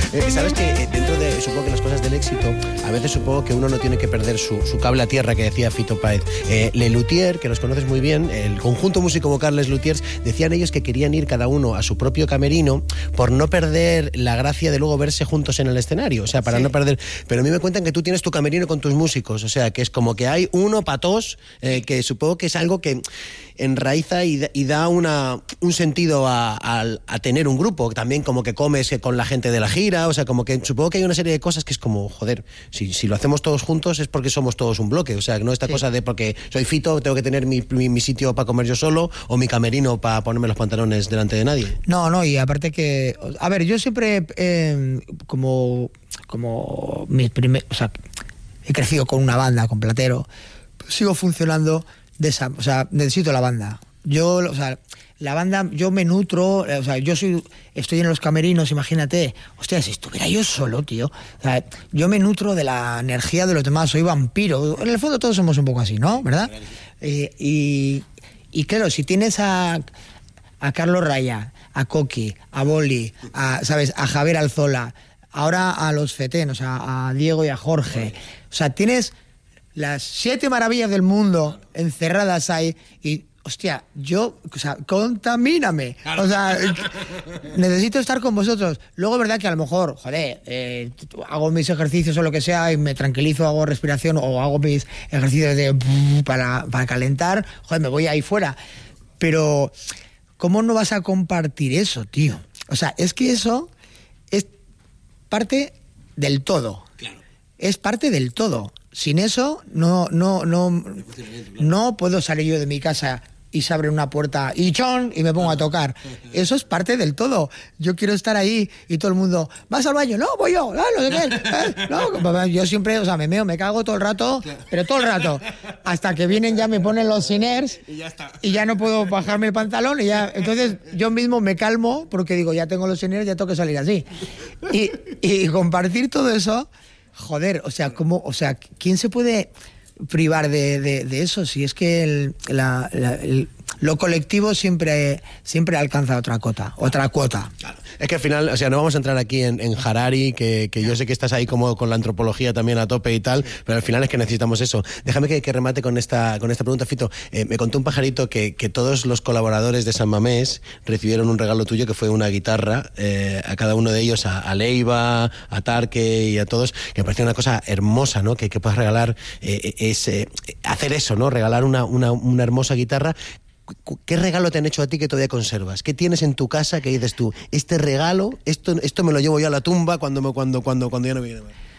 Sabes que dentro de, supongo que las cosas del éxito, a veces supongo que uno no tiene que perder su cable a tierra, que decía Fito Páez. Les Luthiers, que los conoces muy bien, el conjunto músico vocal Les Luthiers, decían ellos que querían ir cada uno a su propio camerino por no perder la gracia de luego verse juntos en el escenario, o sea, para no perder. Pero a mí me cuentan que tú tienes tu camerino con tus músicos, o sea, que es como que hay uno para todos, que supongo que es algo que enraiza y da un sentido a tener un grupo. También como que comes con la gente de la gira, o sea, como que supongo que hay una serie de cosas que es como, joder, si lo hacemos todos juntos es porque somos todos un bloque, o sea, no esta cosa de porque soy Fito, tengo que tener mi sitio para comer yo solo o mi camerino para ponerme los pantalones delante de nadie. No, y aparte que, a ver, yo siempre como mis primeros, o sea, he crecido con una banda, con Platero, sigo funcionando de esa, o sea, necesito la banda. Yo, o sea, la banda, yo me nutro, o sea, estoy en los camerinos, imagínate, hostia, si estuviera yo solo, tío, o sea, yo me nutro de la energía de los demás, soy vampiro, en el fondo todos somos un poco así, ¿no? ¿Verdad? Y claro, si tienes a Carlos Raya, a Coqui, a Boli, ¿sabes? A Javier Alzola, ahora a los Fetén, o sea, a Diego y a Jorge, o sea, tienes las 7 maravillas del mundo encerradas ahí y, hostia, o sea, contamíname. Claro. O sea, necesito estar con vosotros. Luego es verdad que a lo mejor, joder, hago mis ejercicios o lo que sea y me tranquilizo, hago respiración o hago mis ejercicios para calentar, joder, me voy ahí fuera. Pero, ¿cómo no vas a compartir eso, tío? O sea, es que eso es parte del todo. Claro. Es parte del todo. Sin eso no puedo salir yo de mi casa y se abre una puerta y ¡chon! Y me pongo a tocar. Eso es parte del todo. Yo quiero estar ahí y todo el mundo, ¿vas al baño? No, voy yo, no sé qué. No, yo siempre, o sea, me cago todo el rato, pero todo el rato. Hasta que vienen ya me ponen los Siners y ya está. Y ya no puedo bajarme el pantalón y ya. Entonces yo mismo me calmo porque digo, ya tengo los Siners, ya tengo que salir así. Y compartir todo eso. Joder, o sea, ¿quién se puede privar de eso? Si es que lo colectivo siempre alcanza otra cuota. Claro. Es que al final, o sea, no vamos a entrar aquí en Harari, que yo sé que estás ahí como con la antropología también a tope y tal, pero al final es que necesitamos eso. Déjame que remate con esta pregunta, Fito. Me contó un pajarito que todos los colaboradores de San Mamés recibieron un regalo tuyo que fue una guitarra, a cada uno de ellos, a Leiva, a Tarque y a todos, que me pareció una cosa hermosa, ¿no? Que puedas regalar, hacer eso, ¿no? Regalar una hermosa guitarra. ¿Qué regalo te han hecho a ti que todavía conservas? ¿Qué tienes en tu casa que dices tú, este regalo, esto me lo llevo yo a la tumba cuando ya no viene más?